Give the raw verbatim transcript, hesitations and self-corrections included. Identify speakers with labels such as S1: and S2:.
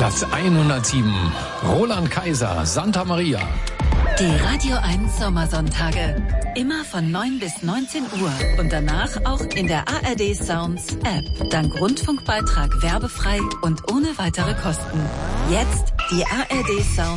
S1: Platz hundertsieben. Roland Kaiser, Santa Maria.
S2: Die Radio eins Sommersonntage. Immer von neun bis neunzehn Uhr und danach auch in der A R D Sounds App. Dank Rundfunkbeitrag werbefrei und ohne weitere Kosten. Jetzt die A R D Sounds